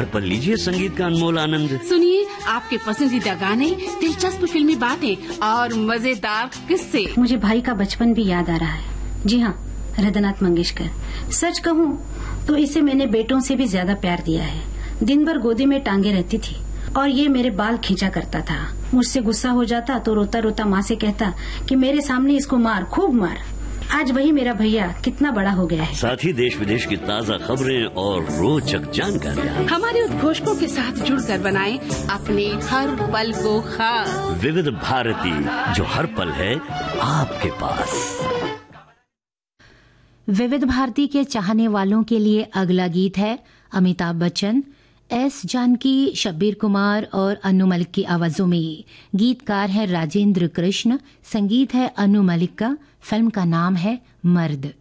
हर पल लीजिए संगीत का अनमोल आनंद। सुनिए आपके पसंदीदा गाने, दिलचस्प फिल्मी बातें और मजेदार किस्से। मुझे भाई का बचपन भी याद आ रहा है। जी हाँ, हृदयनाथ मंगेशकर। सच कहूँ तो इसे मैंने बेटों से भी ज्यादा प्यार दिया है। दिन भर गोदी में टांगे रहती थी और ये मेरे बाल खींचा करता था। मुझसे गुस्सा हो जाता तो रोता रोता माँ से कहता कि मेरे सामने इसको मार, खूब मार। आज वही मेरा भैया कितना बड़ा हो गया है। साथ ही देश विदेश की ताज़ा खबरें और रोचक जानकारियाँ हमारे उद्घोषकों के साथ जुड़कर बनाएं अपने हर पल को खास। विविध भारती, जो हर पल है आपके पास। विविध भारती के चाहने वालों के लिए अगला गीत है अमिताभ बच्चन, एस जानकी, शब्बीर कुमार और अनु मलिक की आवाजों में। गीतकार है राजेंद्र कृष्ण, संगीत है अनु मलिक का। फिल्म का नाम है मर्द।